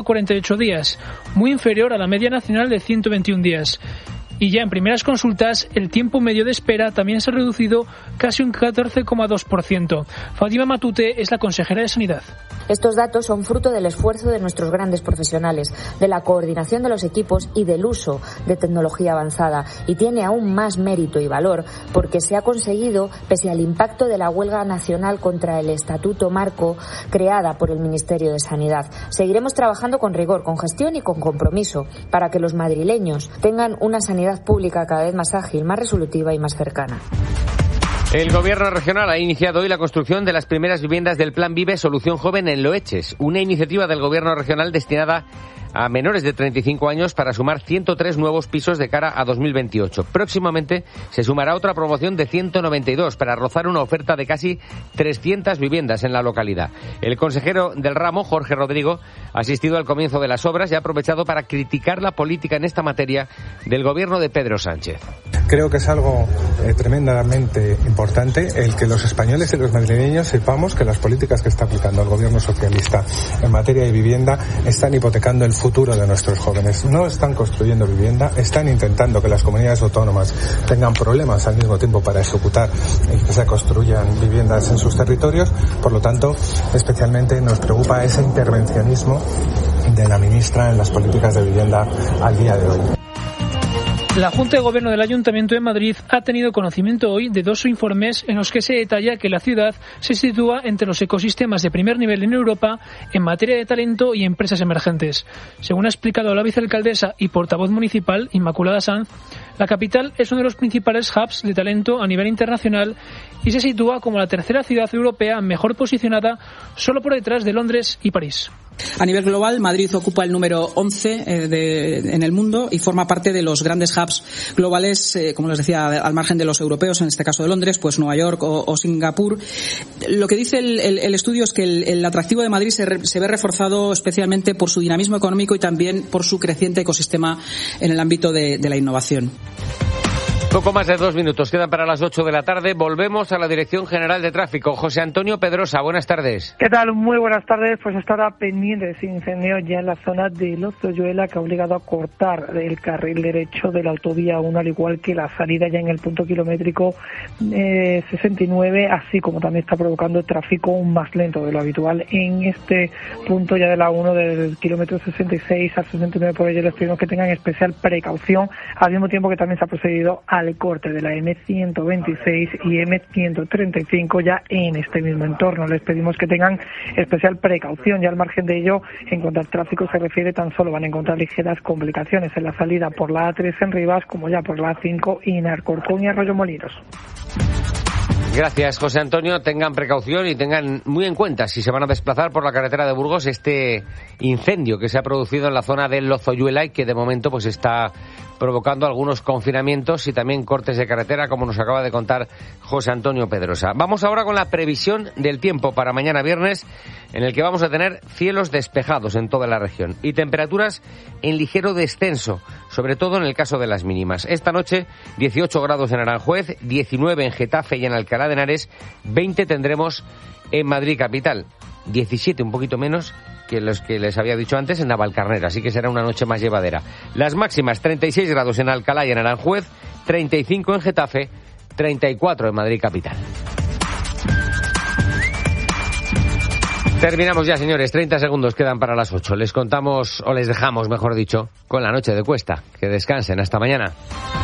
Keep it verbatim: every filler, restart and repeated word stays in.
cuarenta y ocho días, muy inferior a la media nacional de ciento veintiún días. Y ya en primeras consultas, el tiempo medio de espera también se ha reducido casi un catorce coma dos por ciento. Fátima Matute es la consejera de Sanidad. Estos datos son fruto del esfuerzo de nuestros grandes profesionales, de la coordinación de los equipos y del uso de tecnología avanzada. Y tiene aún más mérito y valor porque se ha conseguido pese al impacto de la huelga nacional contra el Estatuto Marco creada por el Ministerio de Sanidad. Seguiremos trabajando con rigor, con gestión y con compromiso para que los madrileños tengan una sanidad pública cada vez más ágil, más resolutiva y más cercana. El Gobierno regional ha iniciado hoy la construcción de las primeras viviendas del Plan Vive Solución Joven en Loeches, una iniciativa del Gobierno regional destinada a menores de treinta y cinco años para sumar ciento tres nuevos pisos de cara a dos mil veintiocho. Próximamente se sumará otra promoción de ciento noventa y dos para rozar una oferta de casi trescientas viviendas en la localidad. El consejero del ramo, Jorge Rodrigo, ha asistido al comienzo de las obras y ha aprovechado para criticar la política en esta materia del gobierno de Pedro Sánchez. Creo que es algo eh, tremendamente importante el que los españoles y los madrileños sepamos que las políticas que está aplicando el gobierno socialista en materia de vivienda están hipotecando el futuro de nuestros jóvenes. No están construyendo vivienda, están intentando que las comunidades autónomas tengan problemas al mismo tiempo para ejecutar y que se construyan viviendas en sus territorios. Por lo tanto, especialmente nos preocupa ese intervencionismo de la ministra en las políticas de vivienda al día de hoy. La Junta de Gobierno del Ayuntamiento de Madrid ha tenido conocimiento hoy de dos informes en los que se detalla que la ciudad se sitúa entre los ecosistemas de primer nivel en Europa en materia de talento y empresas emergentes. Según ha explicado la vicealcaldesa y portavoz municipal, Inmaculada Sanz, la capital es uno de los principales hubs de talento a nivel internacional y se sitúa como la tercera ciudad europea mejor posicionada, solo por detrás de Londres y París. A nivel global, Madrid ocupa el número once eh, de, en el mundo y forma parte de los grandes hubs globales, eh, como les decía, al margen de los europeos, en este caso de Londres, pues Nueva York o, o Singapur. Lo que dice el, el, el estudio es que el, el atractivo de Madrid se, re, se ve reforzado especialmente por su dinamismo económico y también por su creciente ecosistema en el ámbito de, de la innovación. Poco más de dos minutos quedan para las ocho de la tarde. Volvemos a la Dirección General de Tráfico. José Antonio Pedrosa, buenas tardes. ¿Qué tal? Muy buenas tardes. Pues estará pendiente de ese incendio ya en la zona de Lozoyuela, que ha obligado a cortar el carril derecho de la autovía uno, al igual que la salida ya en el punto kilométrico eh, sesenta y nueve, así como también está provocando tráfico más lento de lo habitual en este punto ya de la uno, del kilómetro sesenta y seis al sesenta y nueve. Por ello les pedimos que tengan especial precaución, al mismo tiempo que también se ha procedido a al corte de la eme ciento veintiséis y eme ciento treinta y cinco ya en este mismo entorno. Les pedimos que tengan especial precaución. Ya al margen de ello, en cuanto al tráfico se refiere, tan solo van a encontrar ligeras complicaciones en la salida por la A tres en Rivas, como ya por la A cinco y en Alcorcón y Arroyomolinos. Gracias, José Antonio. Tengan precaución y tengan muy en cuenta, si se van a desplazar por la carretera de Burgos, este incendio que se ha producido en la zona de Lozoyuela y que de momento pues está provocando algunos confinamientos y también cortes de carretera, como nos acaba de contar José Antonio Pedrosa. Vamos ahora con la previsión del tiempo para mañana viernes, en el que vamos a tener cielos despejados en toda la región y temperaturas en ligero descenso, sobre todo en el caso de las mínimas. Esta noche, dieciocho grados en Aranjuez, diecinueve en Getafe y en Alcalá de Henares, veinte tendremos en Madrid capital, diecisiete, un poquito menos que los que les había dicho antes, en Navalcarnera, así que será una noche más llevadera. Las máximas, treinta y seis grados en Alcalá y en Aranjuez, treinta y cinco en Getafe, treinta y cuatro en Madrid capital. Terminamos ya, señores. treinta segundos quedan para las ocho. Les contamos, o les dejamos, mejor dicho, con la noche de Cuesta. Que descansen. Hasta mañana.